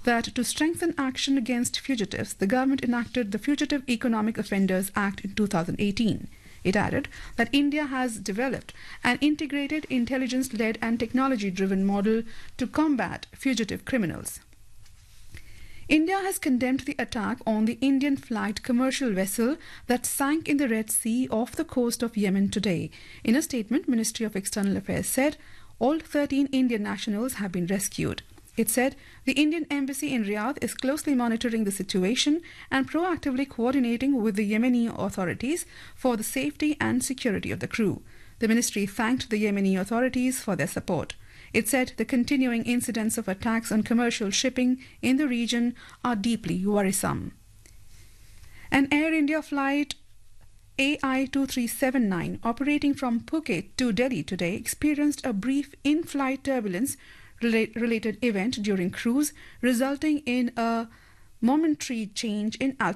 that to strengthen action against fugitives, the government enacted the Fugitive Economic Offenders Act in 2018. It added that India has developed an integrated intelligence-led and technology-driven model to combat fugitive criminals. India has condemned the attack on the Indian flagged commercial vessel that sank in the Red Sea off the coast of Yemen today. In a statement, Ministry of External Affairs said all 13 Indian nationals have been rescued. It said the Indian embassy in Riyadh is closely monitoring the situation and proactively coordinating with the Yemeni authorities for the safety and security of the crew. The ministry thanked the Yemeni authorities for their support. It said the continuing incidents of attacks on commercial shipping in the region are deeply worrisome. An Air India flight AI2379 operating from Phuket to Delhi today experienced a brief in-flight turbulence related event during cruise, resulting in a momentary change in altitude.